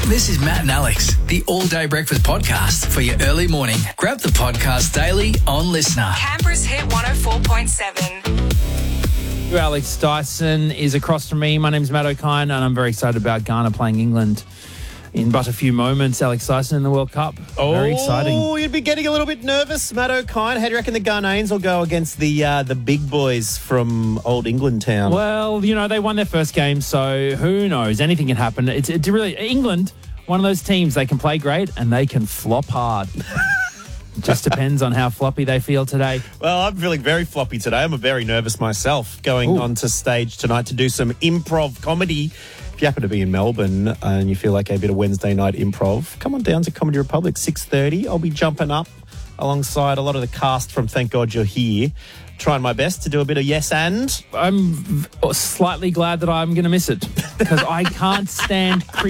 This is Matt and Alex, the All Day Breakfast Podcast for your early morning. Grab the podcast daily on Listener. Canberra's Hit 104.7. Alex Dyson is across from me. My name's Matt O'Kine, and I'm very excited about Ghana playing England in but a few moments. Alex Dyson in the World Cup. Very exciting. Oh, you'd be getting a little bit nervous, Matt O'Kine. How do you reckon the Ghanaians will go against the big boys from old England town? Well, you know, they won their first game, so who knows? Anything can happen. It's really England, one of those teams, they can play great and they can flop hard. It just depends on how floppy they feel today. Well, I'm feeling very floppy today. I'm very nervous myself going onto stage tonight to do some improv comedy. If you happen to be in Melbourne and you feel like a bit of Wednesday night improv, come on down to Comedy Republic, 6:30. I'll be jumping up alongside a lot of the cast from Thank God You're Here, trying my best to do a bit of yes and. I'm slightly glad that I'm going to miss it because I can't stand